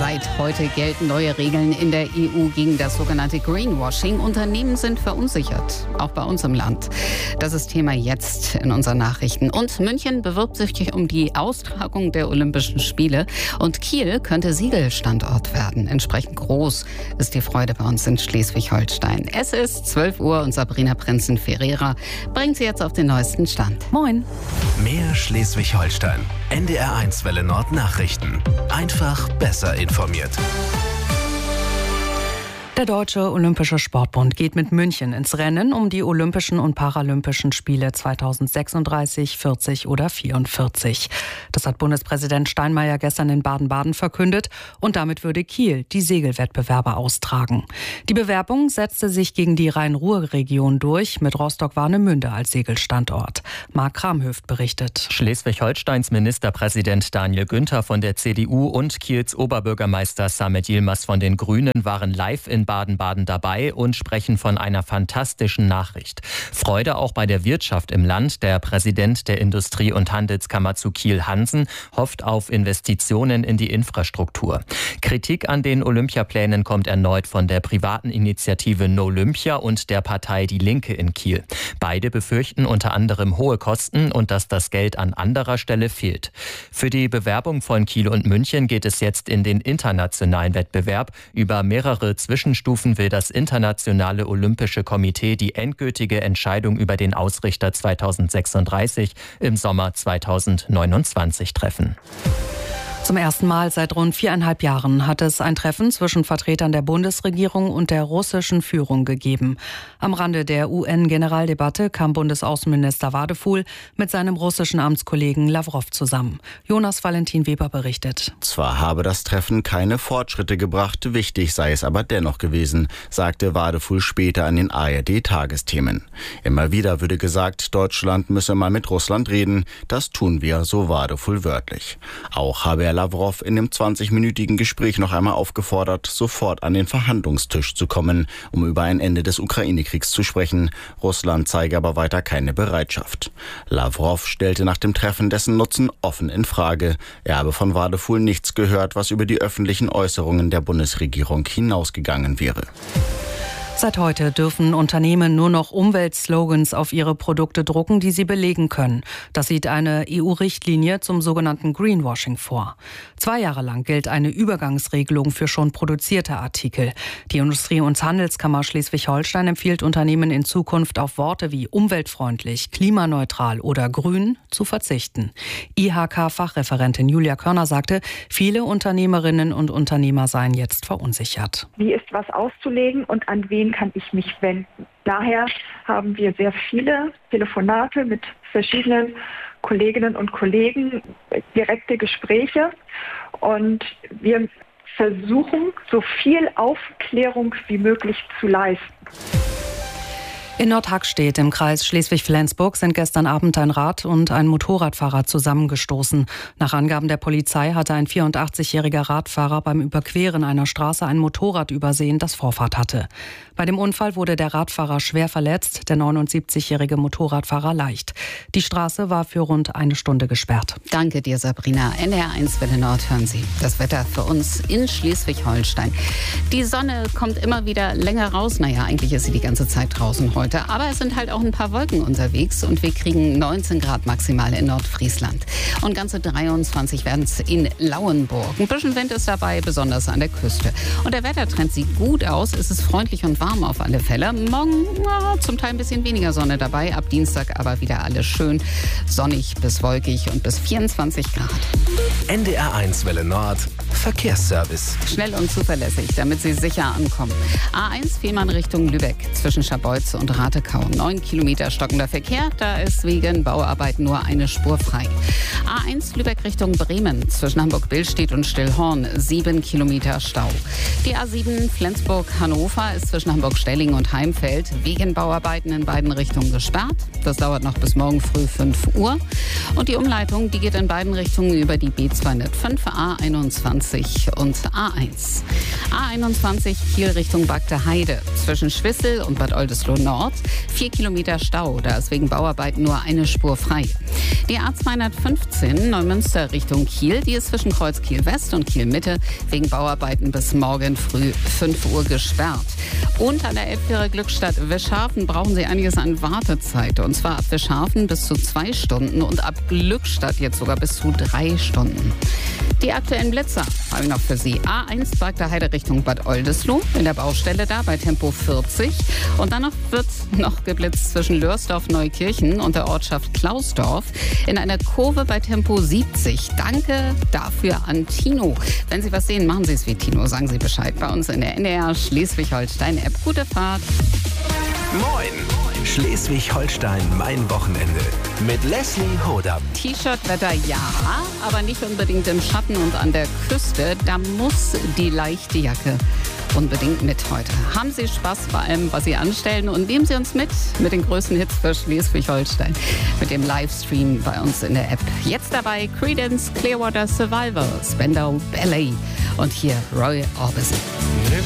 Seit heute gelten neue Regeln in der EU gegen das sogenannte Greenwashing. Unternehmen sind verunsichert, auch bei uns im Land. Das ist Thema jetzt in unseren Nachrichten. Und München bewirbt sich um die Austragung der Olympischen Spiele. Und Kiel könnte Siegelstandort werden. Entsprechend groß ist die Freude bei uns in Schleswig-Holstein. Es ist 12 Uhr und Sabrina Prinzen-Ferreira bringt Sie jetzt auf den neuesten Stand. Moin. Mehr Schleswig-Holstein. NDR1 Welle Nord Nachrichten. Einfach besser informiert. Der Deutsche Olympische Sportbund geht mit München ins Rennen um die Olympischen und Paralympischen Spiele 2036, 40 oder 44. Das hat Bundespräsident Steinmeier gestern in Baden-Baden verkündet und damit würde Kiel die Segelwettbewerbe austragen. Die Bewerbung setzte sich gegen die Rhein-Ruhr-Region durch, mit Rostock-Warnemünde als Segelstandort. Marc Kramhöft berichtet. Schleswig-Holsteins Ministerpräsident Daniel Günther von der CDU und Kiels Oberbürgermeister Samet Yilmaz von den Grünen waren live in Baden-Baden dabei und sprechen von einer fantastischen Nachricht. Freude auch bei der Wirtschaft im Land. Der Präsident der Industrie- und Handelskammer zu Kiel, Hansen, hofft auf Investitionen in die Infrastruktur. Kritik an den Olympiaplänen kommt erneut von der privaten Initiative Nolympia und der Partei Die Linke in Kiel. Beide befürchten unter anderem hohe Kosten und dass das Geld an anderer Stelle fehlt. Für die Bewerbung von Kiel und München geht es jetzt in den internationalen Wettbewerb. Über mehrere Zwischenstufen will das Internationale Olympische Komitee die endgültige Entscheidung über den Ausrichter 2036 im Sommer 2029 treffen. Zum ersten Mal seit rund 4,5 Jahren hat es ein Treffen zwischen Vertretern der Bundesregierung und der russischen Führung gegeben. Am Rande der UN-Generaldebatte kam Bundesaußenminister Wadefuhl mit seinem russischen Amtskollegen Lavrov zusammen. Jonas Valentin Weber berichtet. Zwar habe das Treffen keine Fortschritte gebracht, wichtig sei es aber dennoch gewesen, sagte Wadefuhl später an den ARD-Tagesthemen. Immer wieder würde gesagt, Deutschland müsse mal mit Russland reden. Das tun wir, so Wadefuhl wörtlich. Auch habe er Lavrov in dem 20-minütigen Gespräch noch einmal aufgefordert, sofort an den Verhandlungstisch zu kommen, um über ein Ende des Ukraine-Kriegs zu sprechen. Russland zeige aber weiter keine Bereitschaft. Lavrov stellte nach dem Treffen dessen Nutzen offen in Frage. Er habe von Wadefuhl nichts gehört, was über die öffentlichen Äußerungen der Bundesregierung hinausgegangen wäre. Seit heute dürfen Unternehmen nur noch Umweltslogans auf ihre Produkte drucken, die sie belegen können. Das sieht eine EU-Richtlinie zum sogenannten Greenwashing vor. 2 Jahre lang gilt eine Übergangsregelung für schon produzierte Artikel. Die Industrie- und Handelskammer Schleswig-Holstein empfiehlt Unternehmen in Zukunft auf Worte wie umweltfreundlich, klimaneutral oder grün zu verzichten. IHK-Fachreferentin Julia Körner sagte, viele Unternehmerinnen und Unternehmer seien jetzt verunsichert. Wie ist was auszulegen und an wen kann ich mich wenden? Daher haben wir sehr viele Telefonate mit verschiedenen Kolleginnen und Kollegen, direkte Gespräche und wir versuchen, so viel Aufklärung wie möglich zu leisten. In Nordhackstedt im Kreis Schleswig-Flensburg sind gestern Abend ein Rad- und ein Motorradfahrer zusammengestoßen. Nach Angaben der Polizei hatte ein 84-jähriger Radfahrer beim Überqueren einer Straße ein Motorrad übersehen, das Vorfahrt hatte. Bei dem Unfall wurde der Radfahrer schwer verletzt, der 79-jährige Motorradfahrer leicht. Die Straße war für rund 1 Stunde gesperrt. Danke dir, Sabrina. NDR1 Welle Nord hören Sie. Das Wetter für uns in Schleswig-Holstein. Die Sonne kommt immer wieder länger raus. Naja, eigentlich ist sie die ganze Zeit draußen heute. Aber es sind halt auch ein paar Wolken unterwegs und wir kriegen 19 Grad maximal in Nordfriesland. Und ganze 23 werden es in Lauenburg. Ein bisschen Wind ist dabei, besonders an der Küste. Und der Wettertrend sieht gut aus. Es ist freundlich und warm auf alle Fälle. Morgen zum Teil ein bisschen weniger Sonne dabei. Ab Dienstag aber wieder alles schön sonnig bis wolkig und bis 24 Grad. NDR1 Welle Nord Verkehrsservice. Schnell und zuverlässig, damit Sie sicher ankommen. A1 Fehmarn Richtung Lübeck zwischen Scharbeutz und Ratekau. 9 Kilometer stockender Verkehr, da ist wegen Bauarbeit nur eine Spur frei. A1 Lübeck Richtung Bremen zwischen Hamburg-Billstedt und Stillhorn 7 Kilometer Stau. Die A7 Flensburg-Hannover ist zwischen Hamburg-Stelling und Heimfeld wegen Bauarbeiten in beiden Richtungen gesperrt. Das dauert noch bis morgen früh 5 Uhr. Und die Umleitung, die geht in beiden Richtungen über die B205 A21 A20 und A1. A21 Kiel Richtung Bagde Heide. Zwischen Schwissel und Bad Oldesloe Nord 4 Kilometer Stau. Da ist wegen Bauarbeiten nur eine Spur frei. Die A215 Neumünster Richtung Kiel, die ist zwischen Kreuz Kiel West und Kiel Mitte wegen Bauarbeiten bis morgen früh 5 Uhr gesperrt. Und an der Elbfähre Glückstadt Wischhafen brauchen Sie einiges an Wartezeit. Und zwar ab Wischhafen bis zu 2 Stunden und ab Glückstadt jetzt sogar bis zu 3 Stunden. Die aktuellen Blitzer habe ich noch für Sie. A1 Bagde Heide Richtung Bad Oldesloe, in der Baustelle da bei Tempo 40. Und dann wird noch geblitzt zwischen Lörsdorf-Neukirchen und der Ortschaft Klausdorf in einer Kurve bei Tempo 70. Danke dafür an Tino. Wenn Sie was sehen, machen Sie es wie Tino. Sagen Sie Bescheid bei uns in der NDR Schleswig-Holstein-App. Gute Fahrt. Moin! Schleswig-Holstein, mein Wochenende. Mit Leslie Hodam. T-Shirt-Wetter ja, aber nicht unbedingt im Schatten und an der Küste. Da muss die leichte Jacke unbedingt mit heute. Haben Sie Spaß bei allem, was Sie anstellen, und nehmen Sie uns mit den größten Hits für Schleswig-Holstein mit dem Livestream bei uns in der App. Jetzt dabei Creedence Clearwater Survival, Spandau Ballet und hier Roy Orbison.